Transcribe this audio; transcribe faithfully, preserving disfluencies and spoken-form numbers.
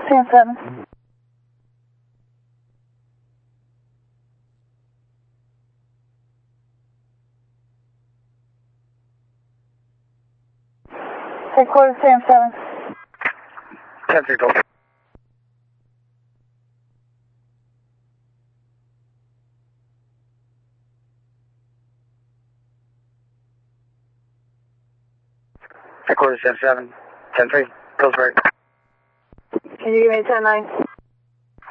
Sam seven. Headquarters Sam seven. ten three Delta. Headquarters Sam seven. ten three. Pillsbury. Can you give me ten nine?